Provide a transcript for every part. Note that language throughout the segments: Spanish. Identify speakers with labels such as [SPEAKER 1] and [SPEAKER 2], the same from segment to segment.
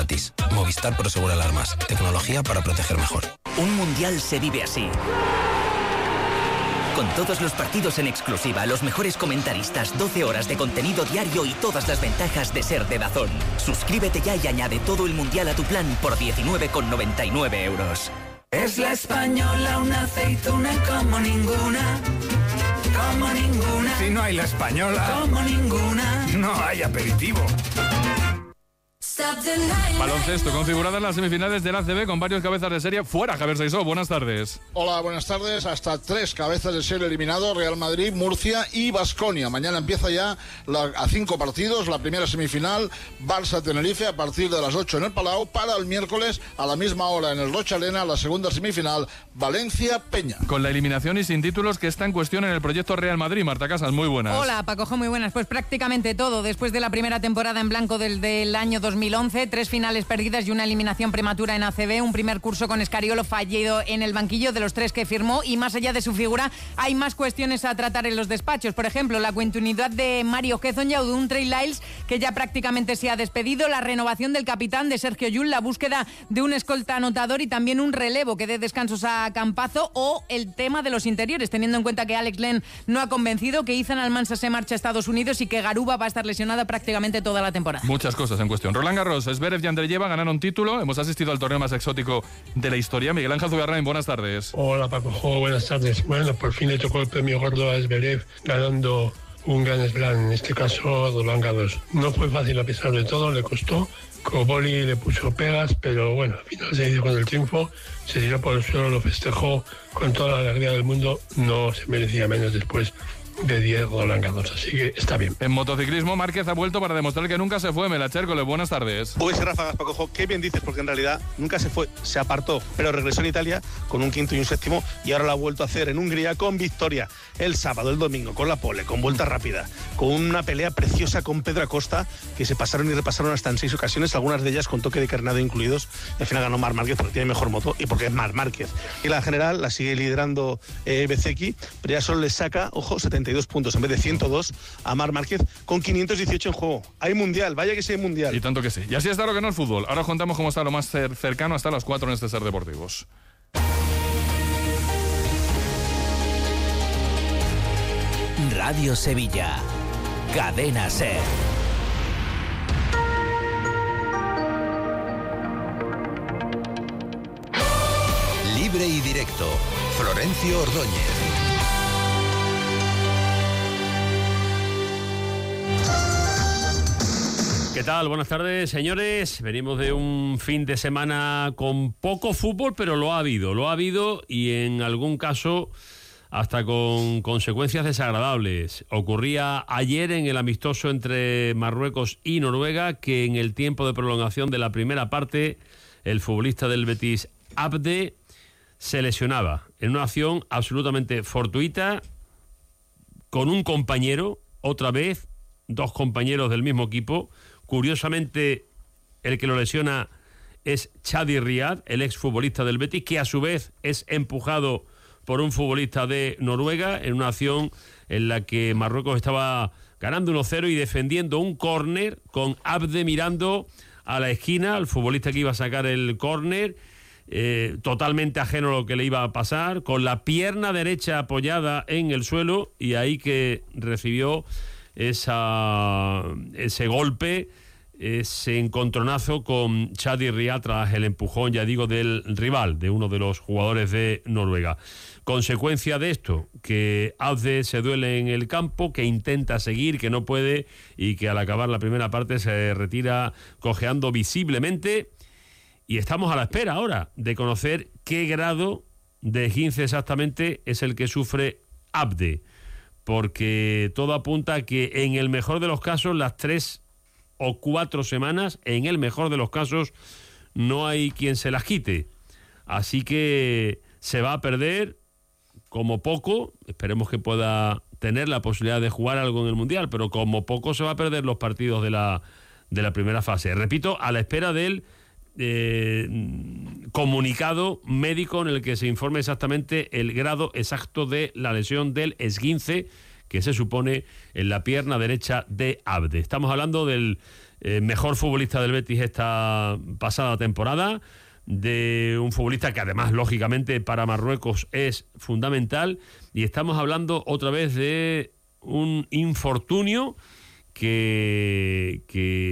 [SPEAKER 1] gratis. Movistar Prosegur Alarmas. Tecnología para proteger mejor.
[SPEAKER 2] Un mundial se vive así. Con todos los partidos en exclusiva, los mejores comentaristas, 12 horas de contenido diario y todas las ventajas de ser de DAZN. Suscríbete ya y añade todo el mundial a tu plan por 19,99 €.
[SPEAKER 3] Es la española, una aceituna como ninguna. Como ninguna.
[SPEAKER 4] Si no hay la española,
[SPEAKER 3] como ninguna,
[SPEAKER 4] no hay aperitivo.
[SPEAKER 5] Baloncesto, configuradas las semifinales del ACB con varios cabezas de serie fuera. Javier Saizó, buenas tardes.
[SPEAKER 6] Hola, buenas tardes. Hasta 3 cabezas de serie eliminados: Real Madrid, Murcia y Baskonia. Mañana empieza ya a 5 partidos la primera semifinal, Barça-Tenerife, a partir de las 8 en el Palau. Para el miércoles a la misma hora en el Rocha Arena, la segunda semifinal, Valencia-Peña.
[SPEAKER 5] Con la eliminación y sin títulos que está en cuestión en el proyecto Real Madrid. Marta Casas, muy buenas.
[SPEAKER 7] Hola, Pacojo, muy buenas. Pues prácticamente todo. Después de la primera temporada en blanco del año 2011, 3 finales perdidas y una eliminación prematura en ACB, un primer curso con Escariolo fallido en el banquillo de los 3 que firmó, y más allá de su figura hay más cuestiones a tratar en los despachos. Por ejemplo, la continuidad de Mario Hezonja y de un Trey Lyles que ya prácticamente se ha despedido, la renovación del capitán de Sergio Llull, la búsqueda de un escolta anotador y también un relevo que dé descansos a Campazo, o el tema de los interiores, teniendo en cuenta que Alex Len no ha convencido, que Ethan Almansa se marcha a Estados Unidos y que Garuba va a estar lesionada prácticamente toda la temporada.
[SPEAKER 5] Muchas cosas en cuestión. Roland Garros, Zverev y Andreyeva ganaron título. Hemos asistido al torneo más exótico de la historia. Miguel Ángel Zubiarrain, buenas tardes.
[SPEAKER 8] Hola, Paco, buenas tardes. Bueno, por fin le tocó el premio gordo a Zverev, ganando un Grand Slam, en este caso Roland Garros. No fue fácil a pesar de todo, le costó. Koboli le puso pegas, pero bueno, al final se hizo con el triunfo, se tiró por el suelo, lo festejó con toda la alegría del mundo, no se merecía menos después de 10 Roland Garros, así que está bien.
[SPEAKER 5] En motociclismo, Márquez ha vuelto para demostrar que nunca se fue. Melachércole, buenas tardes.
[SPEAKER 9] Pues ráfagas, Paco, qué bien dices, porque en realidad nunca se fue, se apartó, pero regresó en Italia con un quinto y un séptimo, y ahora lo ha vuelto a hacer en Hungría con victoria el sábado, el domingo, con la pole, con vuelta rápida, con una pelea preciosa con Pedro Acosta, que se pasaron y repasaron hasta en 6 ocasiones, algunas de ellas con toque de carnado incluidos, y al final ganó Marc Márquez porque tiene mejor moto y porque es Marc Márquez. Y la general la sigue liderando Bezzecchi, pero ya solo le saca, ojo, 72 puntos en vez de 102 a Marc Márquez, con 518 en juego. Hay mundial, vaya que sí hay mundial.
[SPEAKER 5] Y tanto que sí. Y así está lo que no es fútbol. Ahora os contamos cómo está lo más cercano hasta las 4 en este Ser Deportivos.
[SPEAKER 2] Radio Sevilla, Cadena Ser.
[SPEAKER 10] Libre y directo, Florencio Ordóñez.
[SPEAKER 11] ¿Qué tal? Buenas tardes, señores. Venimos de un fin de semana con poco fútbol, pero lo ha habido y en algún caso hasta con consecuencias desagradables. Ocurría ayer en el amistoso entre Marruecos y Noruega que en el tiempo de prolongación de la primera parte el futbolista del Betis, Abde, se lesionaba en una acción absolutamente fortuita con un compañero, otra vez, 2 compañeros del mismo equipo. Curiosamente, el que lo lesiona es Chadi Riad, el exfutbolista del Betis, que a su vez es empujado por un futbolista de Noruega en una acción en la que Marruecos estaba ganando 1-0 y defendiendo un córner con Abde mirando a la esquina, al futbolista que iba a sacar el córner, totalmente ajeno a lo que le iba a pasar, con la pierna derecha apoyada en el suelo, y ahí que recibió ese golpe, ese encontronazo con Chadi Riad tras el empujón, ya digo, del rival, de uno de los jugadores de Noruega. Consecuencia de esto, que Abde se duele en el campo, que intenta seguir, que no puede, y que al acabar la primera parte se retira cojeando visiblemente. Y estamos a la espera ahora de conocer qué grado de esguince exactamente es el que sufre Abde, porque todo apunta a que en el mejor de los casos, las 3 o 4 semanas, en el mejor de los casos, no hay quien se las quite. Así que se va a perder como poco, esperemos que pueda tener la posibilidad de jugar algo en el Mundial, pero como poco se va a perder los partidos de la primera fase. Repito, a la espera del comunicado médico en el que se informe exactamente el grado exacto de la lesión del esguince que se supone en la pierna derecha de Abde. Estamos hablando del mejor futbolista del Betis esta pasada temporada, de un futbolista que además, lógicamente, para Marruecos es fundamental, y estamos hablando otra vez de un infortunio que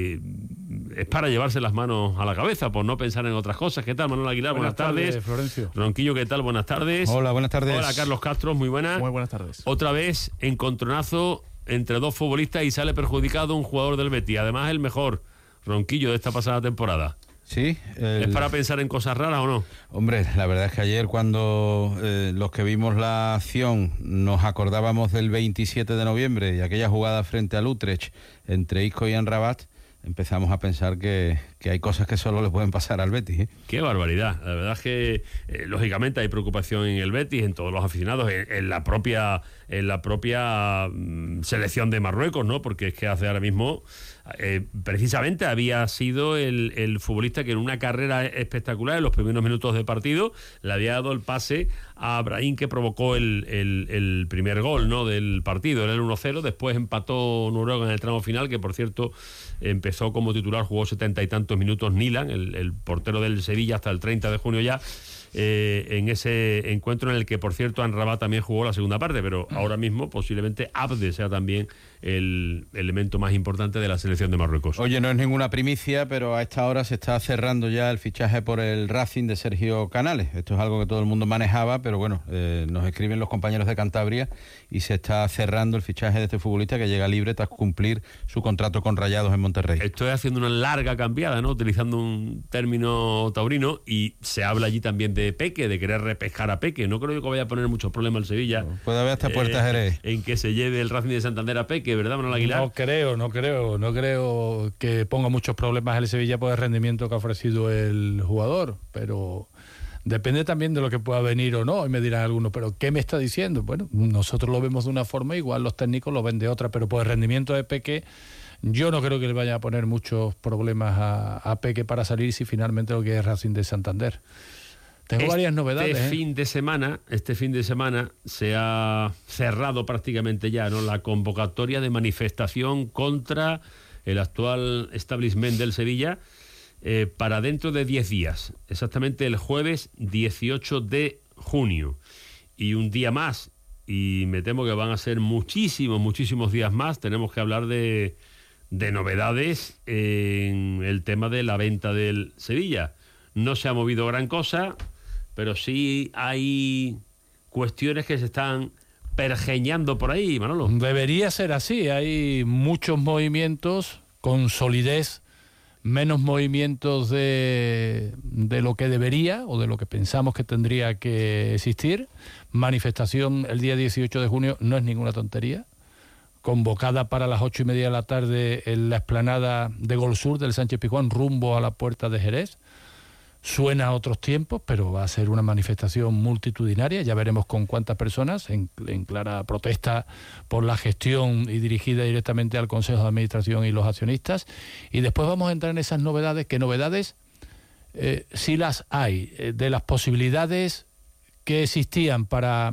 [SPEAKER 11] es para llevarse las manos a la cabeza por no pensar en otras cosas. ¿Qué tal, Manuel Aguilar? Buenas tardes.
[SPEAKER 12] Florencio.
[SPEAKER 11] Ronquillo, ¿qué tal? Buenas tardes.
[SPEAKER 12] Hola, buenas tardes.
[SPEAKER 11] Hola, Carlos Castro, muy buenas.
[SPEAKER 12] Muy buenas tardes.
[SPEAKER 11] Otra vez encontronazo entre dos futbolistas y sale perjudicado un jugador del Betis, además el mejor, Ronquillo, de esta pasada temporada.
[SPEAKER 12] Sí.
[SPEAKER 11] ¿Es para pensar en cosas raras o no?
[SPEAKER 12] Hombre, la verdad es que ayer cuando los que vimos la acción nos acordábamos del 27 de noviembre y aquella jugada frente al Utrecht entre Isco y Amrabat, empezamos a pensar que hay cosas que solo le pueden pasar al Betis.
[SPEAKER 11] Qué barbaridad. La verdad es que lógicamente hay preocupación en el Betis, en todos los aficionados, en la propia selección de Marruecos, ¿no? Porque es que hace ahora mismo precisamente había sido el futbolista que en una carrera espectacular en los primeros minutos de partido le había dado el pase a Brahim, que provocó el primer gol, ¿no?, del partido. Era el 1-0, después empató Noruega en el tramo final, que por cierto empezó como titular, jugó 70 y tantos minutos Nilan, el portero del Sevilla, hasta el 30 de junio ya, en ese encuentro en el que, por cierto, Amrabat también jugó la segunda parte, pero ahora mismo posiblemente Abde sea también el elemento más importante de la selección de Marruecos.
[SPEAKER 12] Oye, no es ninguna primicia, pero a esta hora se está cerrando ya el fichaje por el Racing de Sergio Canales. Esto es algo que todo el mundo manejaba, pero bueno, nos escriben los compañeros de Cantabria y se está cerrando el fichaje de este futbolista que llega libre tras cumplir su contrato con Rayados en Monterrey.
[SPEAKER 11] Estoy haciendo una larga cambiada, ¿no?, utilizando un término taurino, y se habla allí también de Peque, de querer repescar a Peque. No creo que vaya a poner muchos problemas el Sevilla.
[SPEAKER 12] Puede haber hasta Puerta Jerez.
[SPEAKER 11] En que se lleve el Racing de Santander a Peque, ¿verdad, Manuel Aguilar?
[SPEAKER 13] No creo que ponga muchos problemas el Sevilla por el rendimiento que ha ofrecido el jugador, pero depende también de lo que pueda venir o no. Y me dirán algunos, ¿pero qué me está diciendo? Bueno, nosotros lo vemos de una forma, igual los técnicos lo ven de otra, pero por el rendimiento de Peque, yo no creo que le vaya a poner muchos problemas a Peque para salir si finalmente lo que es Racing de Santander. Tengo varias novedades.
[SPEAKER 11] Este fin de semana se ha cerrado prácticamente ya, ¿no?, la convocatoria de manifestación contra el actual establishment del Sevilla para dentro de 10 días, exactamente el jueves 18 de junio. Y un día más, y me temo que van a ser muchísimos días más, tenemos que hablar de novedades en el tema de la venta del Sevilla. No se ha movido gran cosa, pero sí hay cuestiones que se están pergeñando por ahí, Manolo.
[SPEAKER 13] Debería ser así. Hay muchos movimientos con solidez, menos movimientos de lo que debería o de lo que pensamos que tendría que existir. Manifestación el día 18 de junio no es ninguna tontería. Convocada para las 8:30 de la tarde en la explanada de Gol Sur del Sánchez Pizjuán, rumbo a la Puerta de Jerez. Suena a otros tiempos, pero va a ser una manifestación multitudinaria. Ya veremos con cuántas personas, en clara protesta por la gestión y dirigida directamente al Consejo de Administración y los accionistas. Y después vamos a entrar en esas novedades, que novedades sí las hay, de las posibilidades que existían para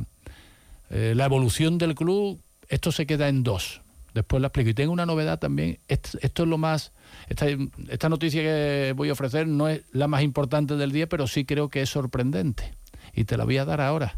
[SPEAKER 13] la evolución del club. Esto se queda en 2. Después la explico. Y tengo una novedad también. Esto es lo más... Esta noticia que voy a ofrecer no es la más importante del día, pero sí creo que es sorprendente. Y te la voy a dar ahora.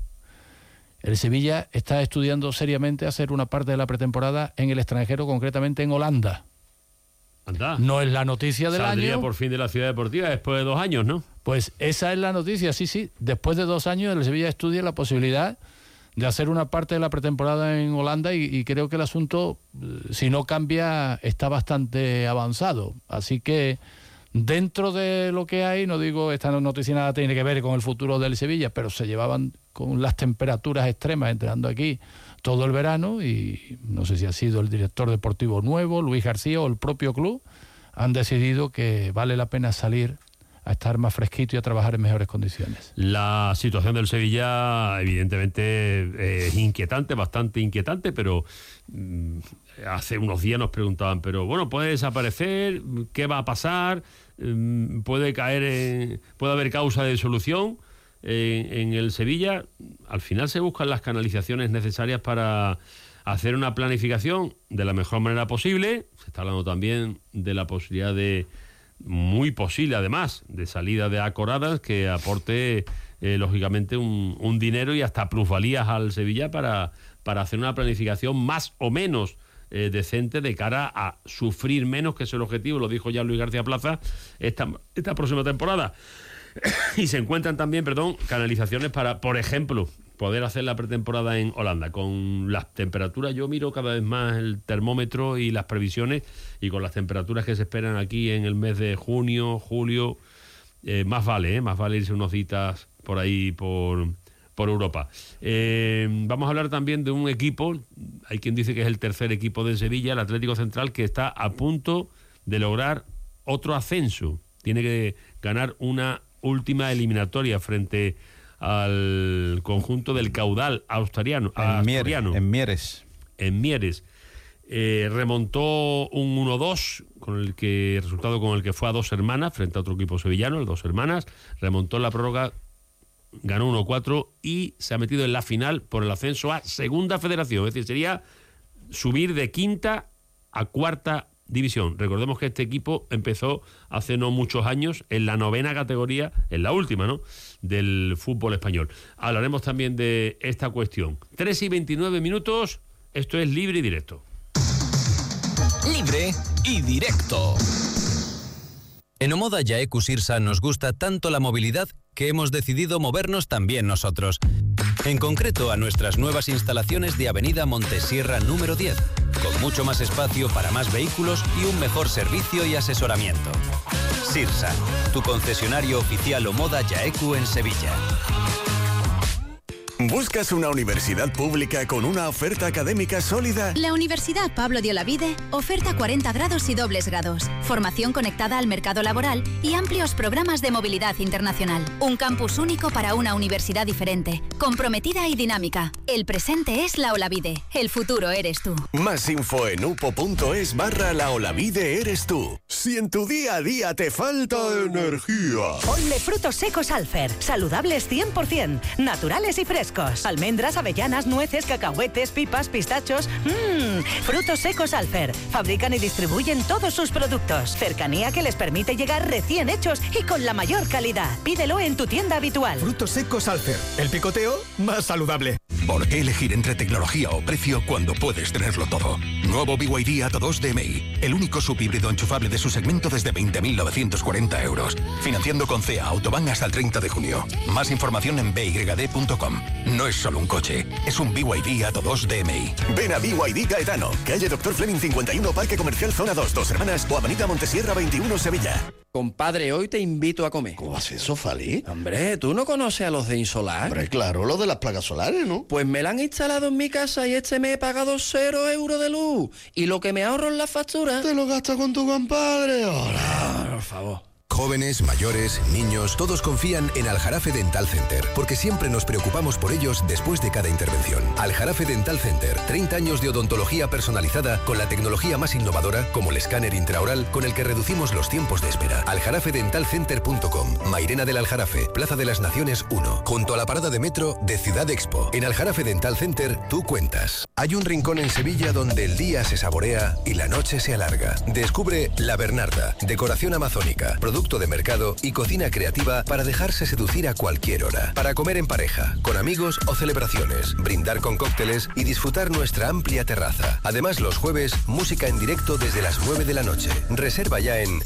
[SPEAKER 13] El Sevilla está estudiando seriamente hacer una parte de la pretemporada en el extranjero, concretamente en Holanda.
[SPEAKER 11] Anda.
[SPEAKER 13] No es la noticia del
[SPEAKER 11] Saldría
[SPEAKER 13] año.
[SPEAKER 11] por fin de la Ciudad Deportiva después de 2 años, ¿no?
[SPEAKER 13] Pues esa es la noticia, sí. Después de 2 años el Sevilla estudia la posibilidad de hacer una parte de la pretemporada en Holanda y creo que el asunto, si no cambia, está bastante avanzado. Así que dentro de lo que hay, no digo, esta noticia nada tiene que ver con el futuro del Sevilla, pero se llevaban con las temperaturas extremas entrenando aquí todo el verano y no sé si ha sido el director deportivo nuevo, Luis García, o el propio club, han decidido que vale la pena salir a estar más fresquito y a trabajar en mejores condiciones.
[SPEAKER 11] La situación del Sevilla evidentemente es inquietante, bastante inquietante, pero hace unos días nos preguntaban, pero bueno, puede desaparecer, ¿qué va a pasar? ¿Puede haber causa de solución en el Sevilla? Al final se buscan las canalizaciones necesarias para hacer una planificación de la mejor manera posible. Se está hablando también de la posibilidad muy posible además, de salida de Acoradas que aporte lógicamente un dinero y hasta plusvalías al Sevilla para hacer una planificación más o menos decente de cara a sufrir menos, que es el objetivo, lo dijo ya Luis García Plaza, esta próxima temporada. Y se encuentran también, canalizaciones para, por ejemplo, poder hacer la pretemporada en Holanda. Con las temperaturas, yo miro cada vez más el termómetro y las previsiones, y con las temperaturas que se esperan aquí en el mes de junio, julio, más vale irse unos días por ahí, por Europa. Vamos a hablar también de un equipo, hay quien dice que es el tercer equipo de Sevilla, el Atlético Central, que está a punto de lograr otro ascenso. Tiene que ganar una última eliminatoria frente al conjunto del Caudal asturiano.
[SPEAKER 12] En Mieres.
[SPEAKER 11] Remontó un 1-2 resultado con el que fue a Dos Hermanas frente a otro equipo sevillano, el Dos Hermanas. Remontó la prórroga, ganó 1-4 y se ha metido en la final por el ascenso a Segunda Federación. Es decir, sería subir de quinta a cuarta división. Recordemos que este equipo empezó hace no muchos años en la 9ª categoría, en la última, ¿no?, del fútbol español. Hablaremos también de esta cuestión. 3:29, esto es Libre y Directo.
[SPEAKER 1] Libre y Directo. En Omoda Jaecu Sirsa nos gusta tanto la movilidad que hemos decidido movernos también nosotros. En concreto a nuestras nuevas instalaciones de Avenida Montesierra número 10, con mucho más espacio para más vehículos y un mejor servicio y asesoramiento. Sirsa, tu concesionario oficial Omoda Jaecu en Sevilla.
[SPEAKER 14] ¿Buscas una universidad pública con una oferta académica sólida?
[SPEAKER 15] La Universidad Pablo de Olavide oferta 40 grados y dobles grados, formación conectada al mercado laboral y amplios programas de movilidad internacional. Un campus único para una universidad diferente, comprometida y dinámica. El presente es la Olavide, el futuro eres tú.
[SPEAKER 14] Más info en upo.es/la Olavide eres tú. Si en tu día a día te falta energía.
[SPEAKER 16] Ponle frutos secos Alfer, saludables 100%, naturales y frescos. Almendras, avellanas, nueces, cacahuetes, pipas, pistachos. Frutos secos Alfer. Fabrican y distribuyen todos sus productos. Cercanía que les permite llegar recién hechos y con la mayor calidad. Pídelo en tu tienda habitual.
[SPEAKER 17] Frutos secos Alfer. El picoteo más saludable.
[SPEAKER 18] ¿Por qué elegir entre tecnología o precio cuando puedes tenerlo todo? Nuevo BYD Atto 2 DMI. El único subhíbrido enchufable de su segmento desde 20.940 euros. Financiando con CEA Autobahn hasta el 30 de junio. Más información en byd.com. No es solo un coche, es un BYD Atto 2 DMI.
[SPEAKER 14] Ven a BYD Gaetano, calle Dr. Fleming 51, Parque Comercial Zona 2, Dos Hermanas, o Avenida Montesierra 21, Sevilla.
[SPEAKER 19] Compadre, hoy te invito a comer.
[SPEAKER 6] ¿Cómo haces eso, Fali?
[SPEAKER 19] Hombre, ¿tú no conoces a los de Insolar?
[SPEAKER 6] Hombre, claro, lo de las placas solares, ¿no?
[SPEAKER 19] Pues me la han instalado en mi casa y este mes he pagado 0 euros de luz. Y lo que me ahorro en la factura...
[SPEAKER 6] ¿Te lo gastas con tu compadre?
[SPEAKER 19] Hola, por favor.
[SPEAKER 10] Jóvenes, mayores, niños, todos confían en Aljarafe Dental Center, porque siempre nos preocupamos por ellos después de cada intervención. Aljarafe Dental Center, 30 años de odontología personalizada con la tecnología más innovadora, como el escáner intraoral, con el que reducimos los tiempos de espera. aljarafedentalcenter.com, Mairena del Aljarafe, Plaza de las Naciones 1, junto a la parada de metro de Ciudad Expo. En Aljarafe Dental Center, tú cuentas. Hay un rincón en Sevilla donde el día se saborea y la noche se alarga. Descubre La Bernarda, decoración amazónica, producto de mercado y cocina creativa para dejarse seducir a cualquier hora. Para comer en pareja, con amigos o celebraciones, brindar con cócteles y disfrutar nuestra amplia terraza. Además, los jueves, música en directo desde las 9 de la noche. Reserva ya en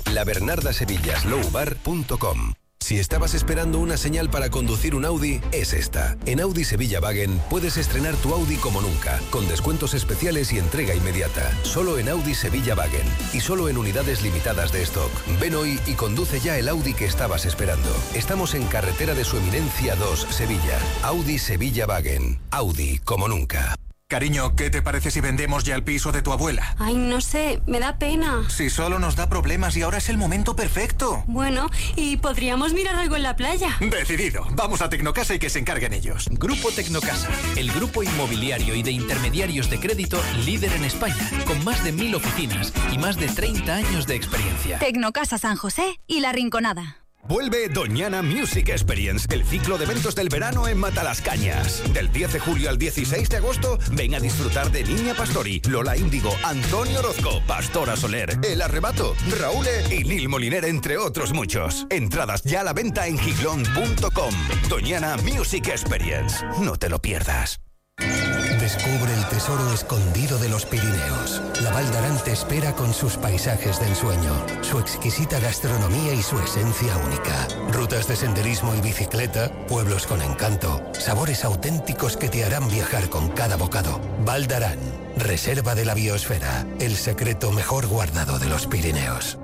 [SPEAKER 10] labernardasevillaslowbar.com. Si estabas esperando una señal para conducir un Audi, es esta. En Audi Sevilla Wagen puedes estrenar tu Audi como nunca, con descuentos especiales y entrega inmediata. Solo en Audi Sevilla Wagen y solo en unidades limitadas de stock. Ven hoy y conduce ya el Audi que estabas esperando. Estamos en Carretera de Su Eminencia 2, Sevilla. Audi Sevilla Wagen. Audi como nunca.
[SPEAKER 17] Cariño, ¿qué te parece si vendemos ya el piso de tu abuela?
[SPEAKER 20] Ay, no sé, me da pena.
[SPEAKER 17] Si solo nos da problemas y ahora es el momento perfecto.
[SPEAKER 20] Bueno, y podríamos mirar algo en la playa.
[SPEAKER 17] Decidido, vamos a Tecnocasa y que se encarguen ellos.
[SPEAKER 21] Grupo Tecnocasa, el grupo inmobiliario y de intermediarios de crédito líder en España, con más de 1000 oficinas y más de 30 años de experiencia.
[SPEAKER 15] Tecnocasa San José y La Rinconada.
[SPEAKER 18] Vuelve Doñana Music Experience, el ciclo de eventos del verano en Matalascañas. Del 10 de julio al 16 de agosto, ven a disfrutar de Niña Pastori, Lola Índigo, Antonio Orozco, Pastora Soler, El Arrebato, Raúl y Nil Moliner, entre otros muchos. Entradas ya a la venta en giglón.com. Doñana Music Experience. No te lo pierdas.
[SPEAKER 10] Descubre el tesoro escondido de los Pirineos. La Val d'Aran te espera con sus paisajes de ensueño, su exquisita gastronomía y su esencia única. Rutas de senderismo y bicicleta, pueblos con encanto, sabores auténticos que te harán viajar con cada bocado. Val d'Aran, reserva de la biosfera, el secreto mejor guardado de los Pirineos.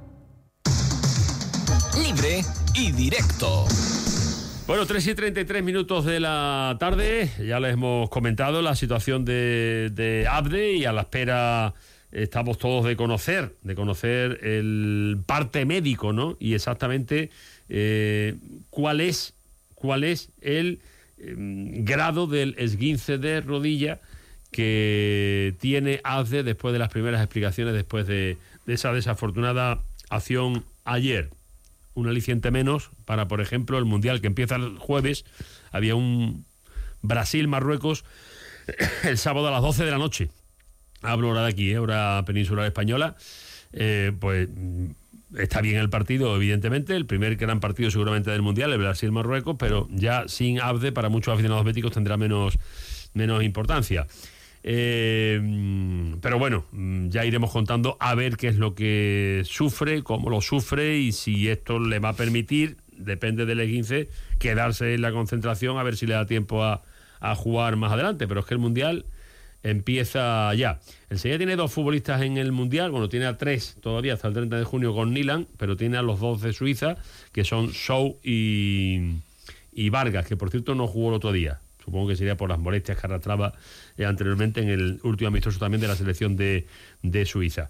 [SPEAKER 21] Libre y directo.
[SPEAKER 11] Bueno, 3:33 de la tarde, ya les hemos comentado la situación de Abde y a la espera estamos todos de conocer el parte médico, ¿no? Y exactamente cuál es el grado del esguince de rodilla que tiene Abde después de las primeras explicaciones, después de esa desafortunada acción ayer. Un aliciente menos para, por ejemplo, el Mundial que empieza el jueves. Había un Brasil-Marruecos el sábado a las 12 de la noche. Hablo hora de aquí, hora peninsular española. Pues está bien el partido, evidentemente. El primer gran partido seguramente del Mundial, el Brasil-Marruecos, pero ya sin Abde, para muchos aficionados béticos tendrá menos importancia. Pero bueno, ya iremos contando a ver qué es lo que sufre, cómo lo sufre y si esto le va a permitir, depende del esguince, quedarse en la concentración a ver si le da tiempo a jugar más adelante. Pero es que el Mundial empieza ya. El Sevilla tiene 2 futbolistas en el Mundial, bueno, tiene a 3 todavía hasta el 30 de junio con Nilan, pero tiene a los 2 de Suiza, que son Sou y Vargas, que por cierto no jugó el otro día. Supongo que sería por las molestias que arrastraba anteriormente en el último amistoso también de la selección de Suiza.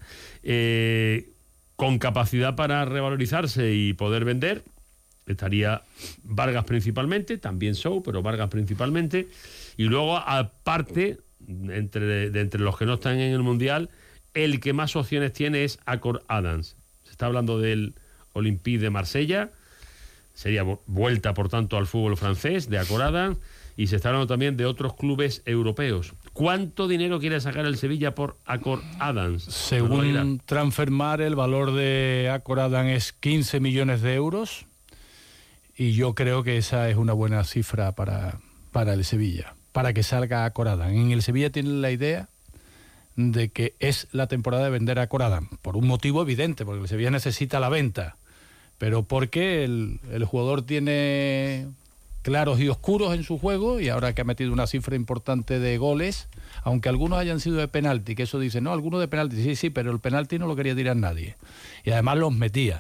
[SPEAKER 11] Con capacidad para revalorizarse y poder vender, estaría Vargas principalmente, también Sou, pero Vargas principalmente. Y luego, aparte, entre los que no están en el Mundial, el que más opciones tiene es Acor Adams. Se está hablando del Olympique de Marsella, sería vuelta, por tanto, al fútbol francés, de Acor Adams. Y se está hablando también de otros clubes europeos. ¿Cuánto dinero quiere sacar el Sevilla por Acor Adams?
[SPEAKER 13] Según Transfermarkt, el valor de Acor Adams es 15 millones de euros. Y yo creo que esa es una buena cifra para el Sevilla, para que salga Acor Adams. En el Sevilla tienen la idea de que es la temporada de vender a Acor Adams, por un motivo evidente, porque el Sevilla necesita la venta, pero porque el jugador tiene claros y oscuros en su juego, y ahora que ha metido una cifra importante de goles, aunque algunos hayan sido de penalti, que eso dice, no, algunos de penalti, sí, pero el penalti no lo quería tirar nadie, y además los metía.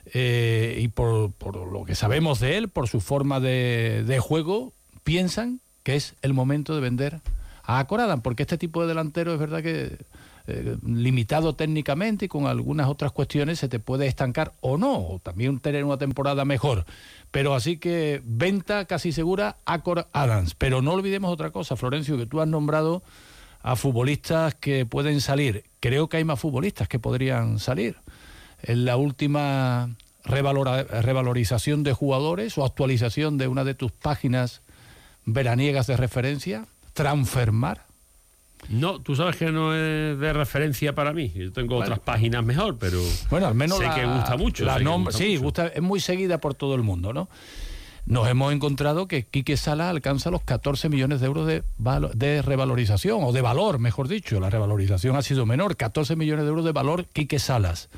[SPEAKER 13] Y por lo que sabemos de él, por su forma de juego, piensan que es el momento de vender a Acor Adams, porque este tipo de delantero es verdad que limitado técnicamente y con algunas otras cuestiones se te puede estancar o no, o también tener una temporada mejor. Pero así que venta casi segura Acor Adams. Pero no olvidemos otra cosa, Florencio, que tú has nombrado a futbolistas que pueden salir. Creo que hay más futbolistas que podrían salir. En la última revalorización de jugadores o actualización de una de tus páginas veraniegas de referencia, Transfermarkt.
[SPEAKER 11] No, tú sabes que no es de referencia para mí. Yo tengo otras páginas mejor, pero
[SPEAKER 13] bueno, al menos
[SPEAKER 11] sé que gusta mucho.
[SPEAKER 13] Gusta, es muy seguida por todo el mundo, ¿no? Nos hemos encontrado que Quique Salas alcanza los 14 millones de euros de revalorización, o de valor, mejor dicho. La revalorización ha sido menor, 14 millones de euros de valor Quique Salas.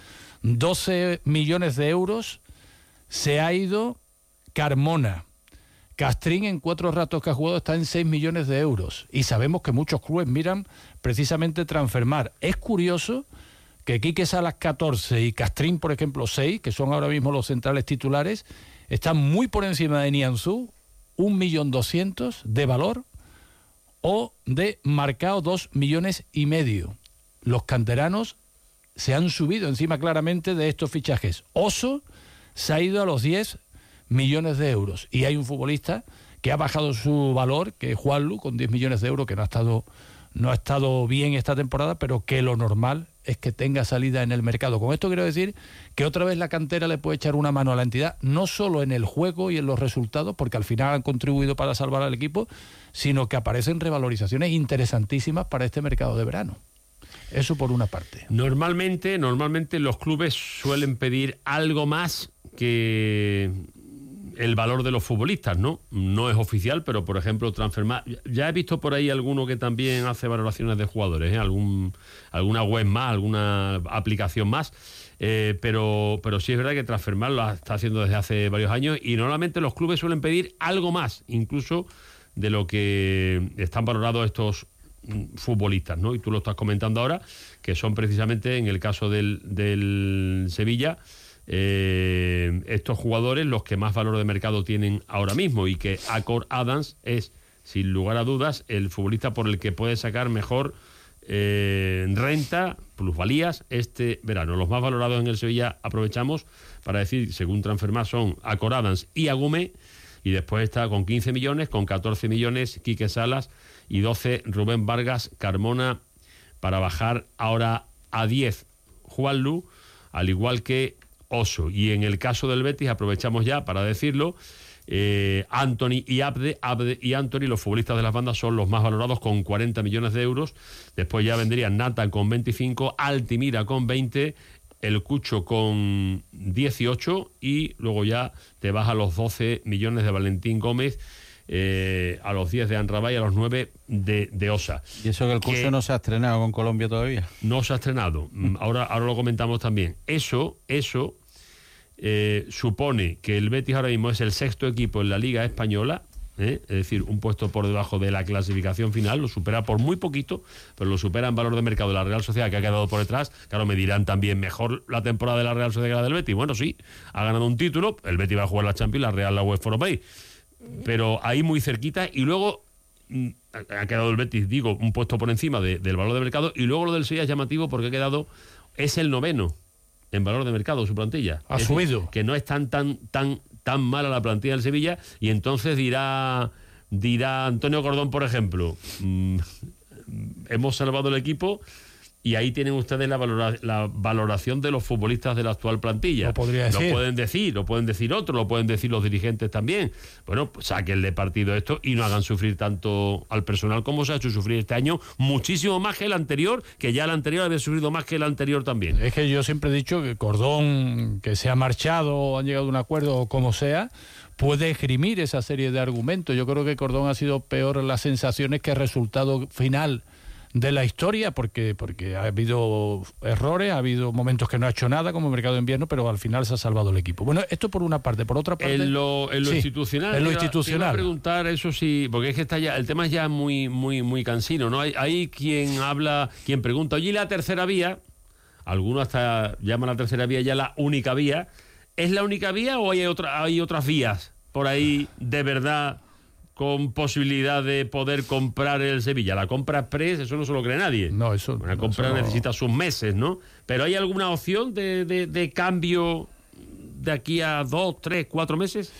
[SPEAKER 13] 12 millones de euros se ha ido Carmona. Castrín, en 4 ratos que ha jugado, está en 6 millones de euros. Y sabemos que muchos clubes miran precisamente Transfermarkt. Es curioso que Quique Salas 14 y Castrín, por ejemplo, 6, que son ahora mismo los centrales titulares, están muy por encima de Nianzú, 1.200.000 de valor, o de Marcao 2,5 millones. Los canteranos se han subido encima claramente de estos fichajes. Oso se ha ido a los 10 millones de euros. Y hay un futbolista que ha bajado su valor, que es Juanlu, con 10 millones de euros, que no ha estado bien esta temporada, pero que lo normal es que tenga salida en el mercado. Con esto quiero decir que otra vez la cantera le puede echar una mano a la entidad, no solo en el juego y en los resultados, porque al final han contribuido para salvar al equipo, sino que aparecen revalorizaciones interesantísimas para este mercado de verano. Eso por una parte.
[SPEAKER 11] Normalmente los clubes suelen pedir algo más que el valor de los futbolistas, ¿no? No es oficial, pero por ejemplo Transfermarkt, ya he visto por ahí alguno que también hace valoraciones de jugadores, alguna web más, alguna aplicación más, pero sí es verdad que Transfermarkt lo está haciendo desde hace varios años y normalmente los clubes suelen pedir algo más, incluso de lo que están valorados estos futbolistas, ¿no? Y tú lo estás comentando ahora, que son precisamente en el caso del Sevilla, estos jugadores los que más valor de mercado tienen ahora mismo, y que Acor Adams es, sin lugar a dudas, el futbolista por el que puede sacar mejor renta, plusvalías este verano. Los más valorados en el Sevilla, aprovechamos para decir, según Transfermarkt, son Acor Adams y Agumé, y después está con 15 millones, con 14 millones Quique Salas y 12 Rubén Vargas Carmona, para bajar ahora a 10 Juanlu, al igual que Oso. Y en el caso del Betis, aprovechamos ya para decirlo, Anthony y Abde y Anthony, los futbolistas de las bandas, son los más valorados con 40 millones de euros. Después ya vendrían Nathan con 25, Altimira con 20, el Cucho con 18, y luego ya te vas a los 12 millones de Valentín Gómez, a los 10 de Anrabay, a los 9 de Osa.
[SPEAKER 12] Y eso que el Cucho no se ha estrenado con Colombia todavía.
[SPEAKER 11] No se ha estrenado. Ahora lo comentamos también. Eso supone que el Betis ahora mismo es el sexto equipo en la Liga Española, es decir, un puesto por debajo de la clasificación final, lo supera por muy poquito, pero lo supera en valor de mercado de la Real Sociedad, que ha quedado por detrás. Claro, me dirán también, mejor la temporada de la Real Sociedad que la del Betis. Bueno, sí, ha ganado un título, el Betis va a jugar la Champions, la Real la UEFA Europa League, pero ahí muy cerquita, y luego ha quedado el Betis, digo, un puesto por encima del valor de mercado, y luego lo del Sevilla es llamativo porque es el noveno en valor de mercado su plantilla.
[SPEAKER 13] Ha subido.
[SPEAKER 11] Que no es tan mala la plantilla del Sevilla, y entonces dirá Antonio Cordón, por ejemplo, hemos salvado el equipo, y ahí tienen ustedes la valoración de los futbolistas de la actual plantilla.
[SPEAKER 13] Lo podría decir.
[SPEAKER 11] Lo pueden decir otros, lo pueden decir los dirigentes también. Bueno, pues sáquenle partido a esto y no hagan sufrir tanto al personal como se ha hecho sufrir este año, muchísimo más que el anterior, que ya el anterior había sufrido más que el anterior también.
[SPEAKER 13] Es que yo siempre he dicho que Cordón, que se ha marchado o han llegado a un acuerdo o como sea, puede esgrimir esa serie de argumentos. Yo creo que Cordón ha sido peor en las sensaciones que el resultado final de la historia, porque ha habido errores, ha habido momentos que no ha hecho nada como Mercado de Invierno, pero al final se ha salvado el equipo. Bueno, esto por una parte. Por otra parte,
[SPEAKER 11] en lo institucional.
[SPEAKER 13] En lo institucional.
[SPEAKER 11] Te iba a preguntar eso, sí, porque es que el tema es ya muy cansino, ¿no? Hay quien pregunta, oye, ¿la tercera vía? Algunos hasta llaman la tercera vía ya la única vía. ¿Es la única vía o hay otras vías por ahí de verdad con posibilidad de poder comprar el Sevilla? La compra express, eso no se lo cree nadie.
[SPEAKER 13] No, eso.
[SPEAKER 11] Una compra
[SPEAKER 13] eso
[SPEAKER 11] necesita sus meses, ¿no? Pero ¿hay alguna opción de cambio de aquí a 2, 3, 4 meses?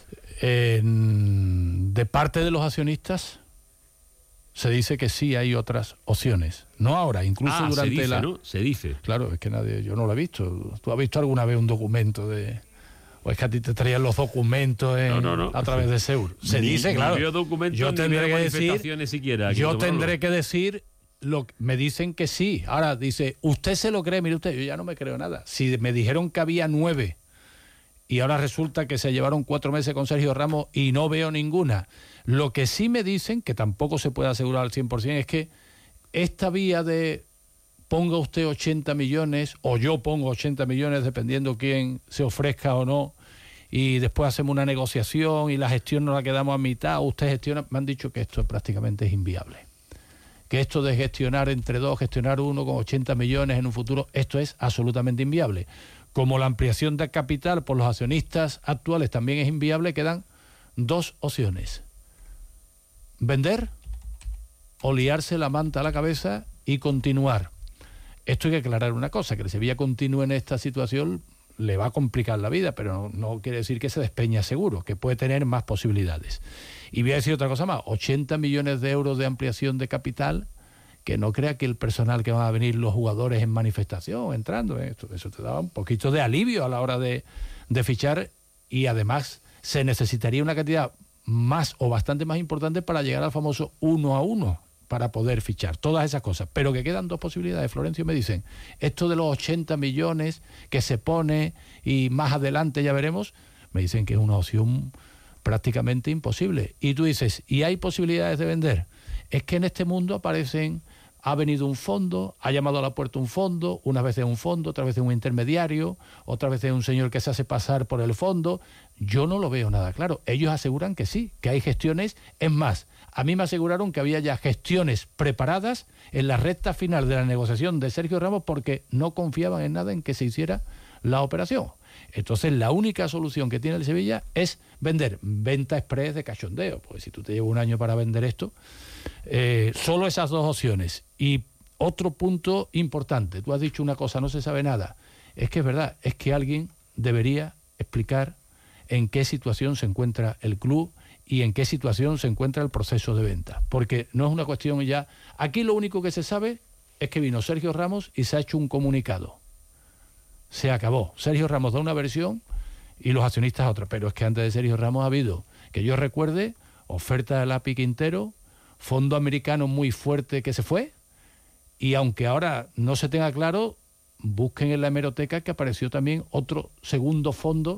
[SPEAKER 13] De parte de los accionistas se dice que sí hay otras opciones. No ahora, incluso durante
[SPEAKER 11] se dice, ¿no? Se dice.
[SPEAKER 13] Claro, es que yo no lo he visto. ¿Tú has visto alguna vez un documento de...? ¿O es que a ti te traían los documentos a través de Seur? Se dice, claro. Yo tendré que decir...
[SPEAKER 11] Siquiera,
[SPEAKER 13] yo tendré que decir... me dicen que sí. Ahora dice, ¿usted se lo cree? Mire usted, yo ya no me creo nada. Si me dijeron que había 9 y ahora resulta que se llevaron 4 meses con Sergio Ramos y no veo ninguna. Lo que sí me dicen, que tampoco se puede asegurar al 100%, es que esta vía de ponga usted 80 millones o yo pongo 80 millones, dependiendo quién se ofrezca o no, y después hacemos una negociación y la gestión nos la quedamos a mitad, usted gestiona, me han dicho que esto prácticamente es inviable. Que esto de gestionar entre dos, gestionar uno con 80 millones en un futuro, esto es absolutamente inviable. Como la ampliación de capital por los accionistas actuales también es inviable, quedan 2 opciones. Vender o liarse la manta a la cabeza y continuar. Esto hay que aclarar una cosa, que el Sevilla continúe en esta situación le va a complicar la vida, pero no quiere decir que se despeña seguro, que puede tener más posibilidades. Y voy a decir otra cosa más, 80 millones de euros de ampliación de capital que no crea que el personal que van a venir, los jugadores en manifestación, entrando, eso te da un poquito de alivio a la hora de fichar, y además se necesitaría una cantidad más o bastante más importante para llegar al famoso 1 a 1, para poder fichar, todas esas cosas. Pero que quedan dos posibilidades. Florencio, me dicen, esto de los 80 millones que se pone y más adelante ya veremos, me dicen que es una opción prácticamente imposible. Y tú dices, ¿y hay posibilidades de vender? Es que en este mundo aparecen, ha venido un fondo, ha llamado a la puerta un fondo, unas veces un fondo, otras veces un intermediario, otras veces un señor que se hace pasar por el fondo. Yo no lo veo nada claro. Ellos aseguran que sí, que hay gestiones. Es más, a mí me aseguraron que había ya gestiones preparadas en la recta final de la negociación de Sergio Ramos, porque no confiaban en nada en que se hiciera la operación. Entonces la única solución que tiene el Sevilla es vender, venta express de cachondeo, pues si tú te llevas un año para vender esto, solo esas dos opciones. Y otro punto importante, tú has dicho una cosa, no se sabe nada, es que es verdad, es que alguien debería explicar en qué situación se encuentra el club y en qué situación se encuentra el proceso de venta, porque no es una cuestión ya, aquí lo único que se sabe es que vino Sergio Ramos y se ha hecho un comunicado. Se acabó. Sergio Ramos da una versión y los accionistas otra. Pero es que antes de Sergio Ramos ha habido, que yo recuerde, oferta de Lapi Quintero, fondo americano muy fuerte que se fue, y aunque ahora no se tenga claro, busquen en la hemeroteca que apareció también otro segundo fondo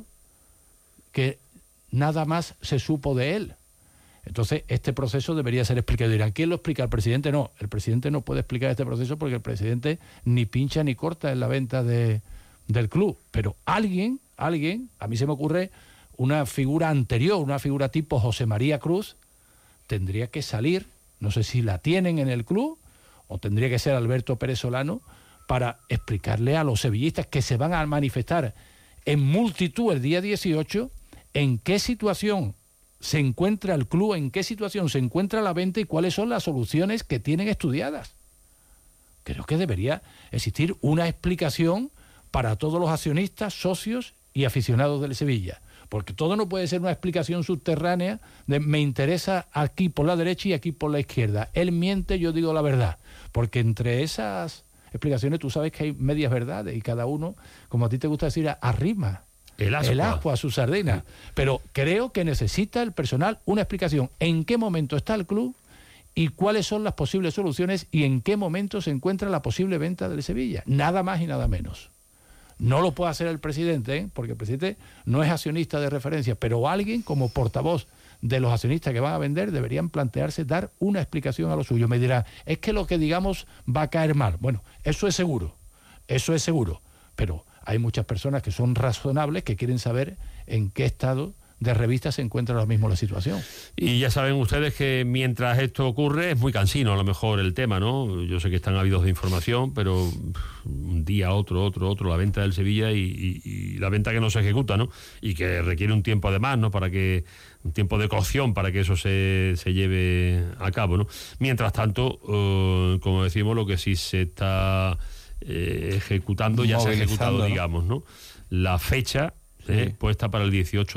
[SPEAKER 13] que nada más se supo de él. Entonces, este proceso debería ser explicado. Dirán, ¿quién lo explica? El presidente no. El presidente no puede explicar este proceso porque el presidente ni pincha ni corta en la venta del club, pero alguien, a mí se me ocurre una figura anterior, una figura tipo José María Cruz, tendría que salir, no sé si la tienen en el club, o tendría que ser Alberto Pérez Solano, para explicarle a los sevillistas que se van a manifestar en multitud el día 18, en qué situación se encuentra el club, en qué situación se encuentra la venta y cuáles son las soluciones que tienen estudiadas. Creo que debería existir una explicación para todos los accionistas, socios y aficionados del Sevilla. Porque todo no puede ser una explicación subterránea de me interesa aquí por la derecha y aquí por la izquierda. Él miente, yo digo la verdad. Porque entre esas explicaciones tú sabes que hay medias verdades y cada uno, como a ti te gusta decir, arrima el ascua a su sardina. Pero creo que necesita el personal una explicación. ¿En qué momento está el club? Y cuáles son las posibles soluciones y en qué momento se encuentra la posible venta del Sevilla. Nada más y nada menos. No lo puede hacer el presidente, porque el presidente no es accionista de referencia, pero alguien como portavoz de los accionistas que van a vender deberían plantearse dar una explicación a lo suyo. Me dirán, es que lo que digamos va a caer mal. Bueno, eso es seguro, pero hay muchas personas que son razonables, que quieren saber en qué estado de revista se encuentra ahora mismo la situación.
[SPEAKER 11] Y ya saben ustedes que mientras esto ocurre es muy cansino a lo mejor el tema, ¿no? Yo sé que están ávidos de información, pero un día otro, la venta del Sevilla y la venta que no se ejecuta, ¿no? Y que requiere un tiempo además, ¿no? Un tiempo de cocción para que eso se lleve a cabo, ¿no? Mientras tanto, como decimos, lo que sí se está ejecutando ya se ha ejecutado, digamos, ¿no? La fecha puesta para el 18